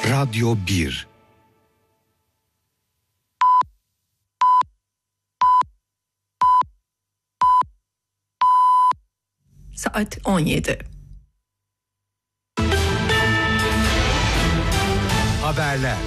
Radyo 1. Saat 17. Haberler.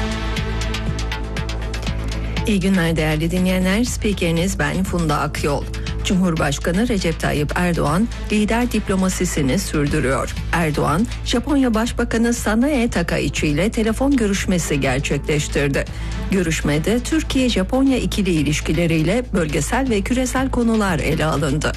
İyi günler değerli dinleyenler. Spikeriniz ben Funda Akyol. Cumhurbaşkanı Recep Tayyip Erdoğan lider diplomasisini sürdürüyor. Erdoğan, Japonya Başbakanı Sanae Takaichi ile telefon görüşmesi gerçekleştirdi. Görüşmede Türkiye-Japonya ikili ilişkileriyle bölgesel ve küresel konular ele alındı.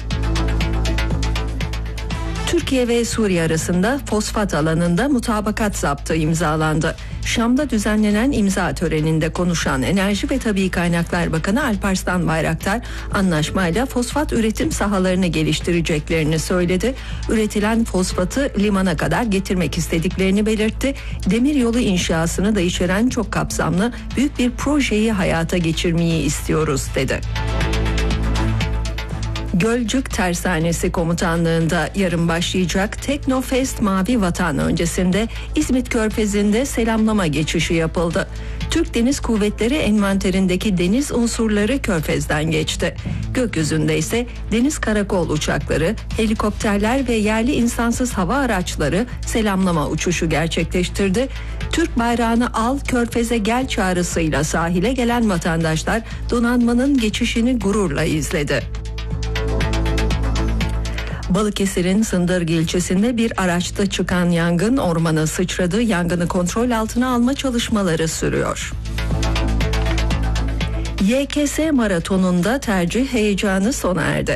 Türkiye ve Suriye arasında fosfat alanında mutabakat zaptı imzalandı. Şam'da düzenlenen imza töreninde konuşan Enerji ve Tabii Kaynaklar Bakanı Alparslan Bayraktar, anlaşmayla fosfat üretim sahalarını geliştireceklerini söyledi. Üretilen fosfatı limana kadar getirmek istediklerini belirtti. Demiryolu inşasını da içeren çok kapsamlı büyük bir projeyi hayata geçirmeyi istiyoruz dedi. Gölcük Tersanesi Komutanlığı'nda yarın başlayacak Teknofest Mavi Vatan öncesinde İzmit Körfezi'nde selamlama geçişi yapıldı. Türk Deniz Kuvvetleri envanterindeki deniz unsurları Körfez'den geçti. Gökyüzünde ise deniz karakol uçakları, helikopterler ve yerli insansız hava araçları selamlama uçuşu gerçekleştirdi. Türk bayrağını al, Körfez'e gel çağrısıyla sahile gelen vatandaşlar donanmanın geçişini gururla izledi. Balıkesir'in Sındırgı ilçesinde bir araçta çıkan yangın ormana sıçradı. Yangını kontrol altına alma çalışmaları sürüyor. YKS maratonunda tercih heyecanı sona erdi.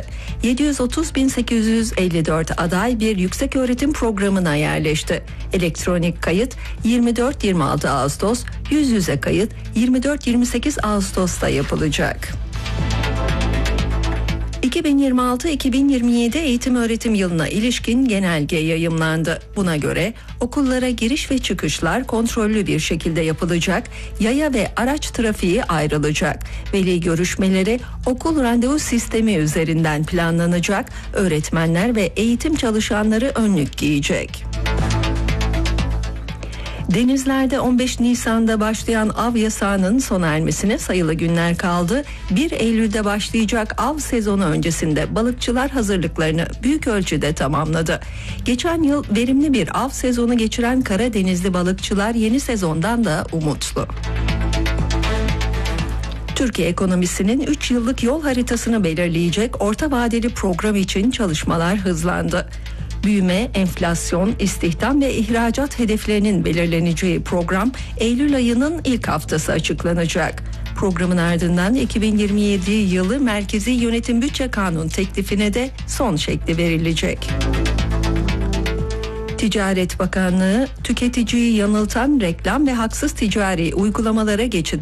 730.854 aday bir yükseköğretim programına yerleşti. Elektronik kayıt 24-26 Ağustos, yüz yüze kayıt 24-28 Ağustos'ta yapılacak. 2026-2027 eğitim öğretim yılına ilişkin genelge yayımlandı. Buna göre okullara giriş ve çıkışlar kontrollü bir şekilde yapılacak, yaya ve araç trafiği ayrılacak. Veli görüşmeleri okul randevu sistemi üzerinden planlanacak, öğretmenler ve eğitim çalışanları önlük giyecek. Denizlerde 15 Nisan'da başlayan av yasağının sona ermesine sayılı günler kaldı. 1 Eylül'de başlayacak av sezonu öncesinde balıkçılar hazırlıklarını büyük ölçüde tamamladı. Geçen yıl verimli bir av sezonu geçiren Karadenizli balıkçılar yeni sezondan da umutlu. Türkiye ekonomisinin 3 yıllık yol haritasını belirleyecek orta vadeli program için çalışmalar hızlandı. Büyüme, enflasyon, istihdam ve ihracat hedeflerinin belirleneceği program Eylül ayının ilk haftası açıklanacak. Programın ardından 2027 yılı Merkezi Yönetim Bütçe Kanun teklifine de son şekli verilecek. Ticaret Bakanlığı, tüketiciyi yanıltan reklam ve haksız ticari uygulamalara geçit